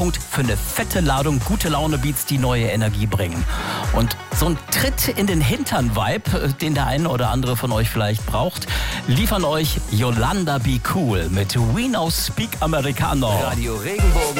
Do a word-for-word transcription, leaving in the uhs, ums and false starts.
Treffpunkt für eine fette Ladung gute Laune-Beats, die neue Energie bringen. Und so ein Tritt in den Hintern-Vibe, den der eine oder andere von euch vielleicht braucht, liefern euch Yolanda Be Cool mit We Now Speak Americano. Radio Regenbogen